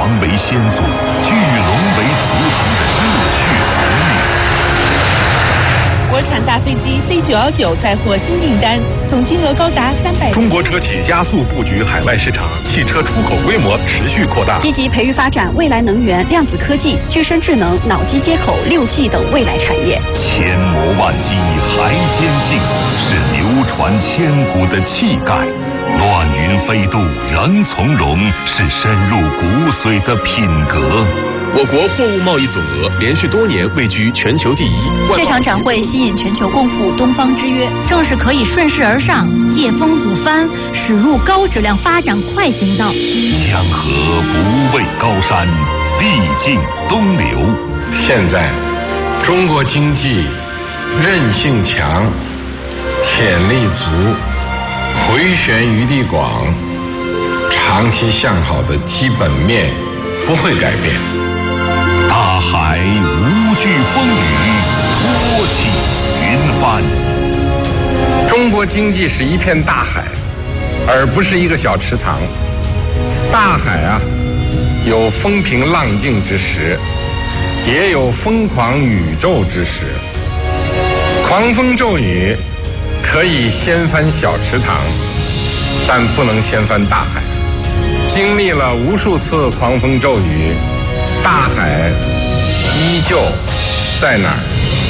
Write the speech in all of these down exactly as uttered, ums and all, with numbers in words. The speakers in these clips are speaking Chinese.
王为先祖，巨龙为图腾的热血儿女。 国产大飞机 C 九一九再获新订单，总金额高达三百。 中国车企加速布局海外市场，汽车出口规模持续扩大。 积极培育发展未来能源、量子科技、具身智能、脑机接口、六 G 等未来产业。 千磨万击还坚劲，是流传千古的气概。乱云飞渡人从容，是深入骨髓的品格。 我国货物贸易总额连续多年位居全球第一。 这场展会吸引全球共赴东方之约， 正是可以顺势而上，借风鼓帆，驶入高质量发展快行道。 江河不畏高山，必尽东流。 现在，中国经济韧性强，潜力足，回旋余地广，长期向好的基本面不会改变。 大海无惧风雨，托起云帆。 中国经济是一片大海，而不是一个小池塘。大海啊，有风平浪静之时，也有疯狂宇宙之时。狂风骤雨可以掀翻小池塘，但不能掀翻大海。经历了无数次狂风骤雨，大海依旧在那儿。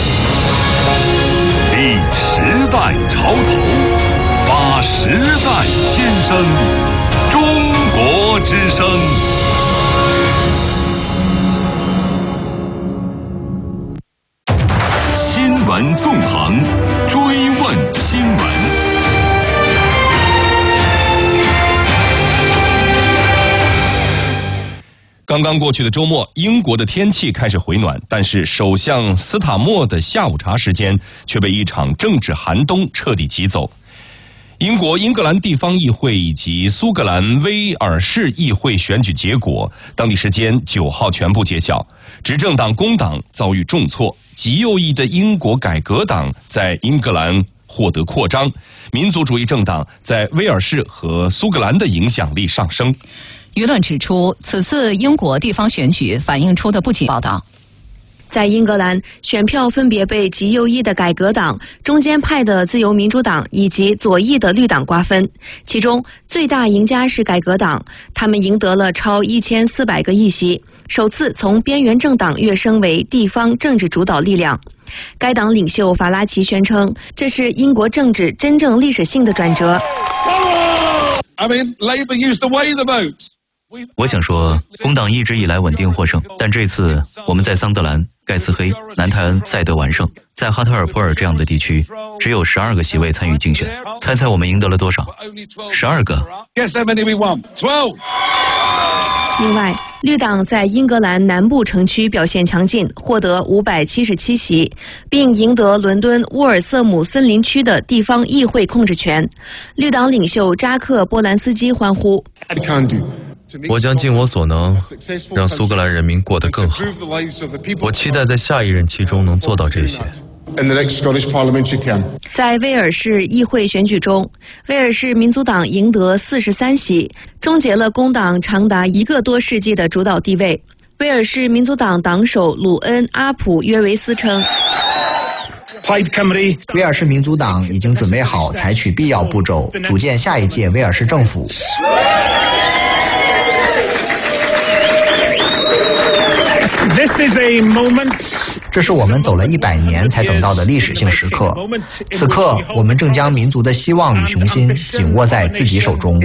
立时代潮头，发时代先声，中国之声。新闻纵横，追问新闻。 刚刚过去的周末，英国的天气开始回暖，但是首相斯塔默的下午茶时间却被一场政治寒冬彻底挤走。英国英格兰地方议会以及苏格兰威尔士议会选举结果，当地时间九号全部揭晓。执政党工党遭遇重挫，极右翼的英国改革党在英格兰获得扩张，民族主义政党在威尔士和苏格兰的影响力上升。 舆论指出，此次英国地方选举反映出的不仅报道。 在英格兰，选票分别被极右翼的改革党、中间派的自由民主党以及左翼的绿党瓜分。其中最大赢家是改革党，他们赢得了超一千四百个议席，首次从边缘政党跃升为地方政治主导力量。该党领袖法拉奇宣称，这是英国政治真正历史性的转折。 I mean, Labour used to weigh the votes. 我想说，工党一直以来稳定获胜，但这次我们在桑德兰、盖茨黑、南泰恩、塞德完胜，在哈特尔普尔这样的地区，只有十二个席位参与竞选。猜猜我们赢得了多少？十二个。 另外，绿党在英格兰南部城区表现强劲，获得五百七十七席，并赢得伦敦沃尔瑟姆森林区的地方议会控制权。绿党领袖扎克·波兰斯基欢呼： 我将尽我所能，让苏格兰人民过得更好。我期待在下一任期中能做到这些。 在威尔士议会选举中，威尔士民族党赢得四十三席，终结了工党长达一个多世纪的主导地位。威尔士民族党党首鲁恩·阿普约维斯称， 威尔士民族党已经准备好采取必要步骤，组建下一届威尔士政府。 This is a moment. 这是我们走了一百年才等到的历史性时刻。此刻，我们正将民族的希望与雄心紧握在自己手中。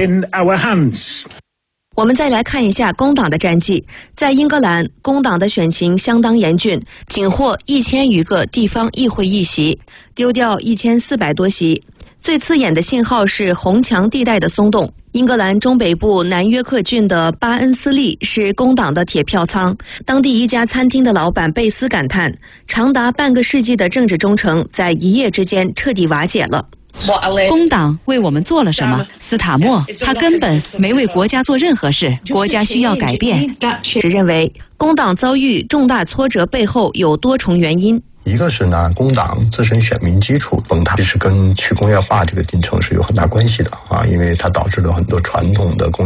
我们再来看一下工党的战绩。在英格兰，工党的选情相当严峻，仅获一千余个地方议会议席，丢掉一千四百多席。最刺眼的信号是红墙地带的松动。英格兰中北部南约克郡的巴恩斯利是工党的铁票仓，当地一家餐厅的老板贝斯感叹，长达半个世纪的政治忠诚在一夜之间彻底瓦解了。 工党为我们做了什么？斯塔默他根本没为国家做任何事，国家需要改变。 只认为工党遭遇重大挫折背后有多重原因。 一个是呢，工党自身选民基础崩塌，这是跟去工业化这个进程是有很大关系的啊，因为它导致了很多传统的工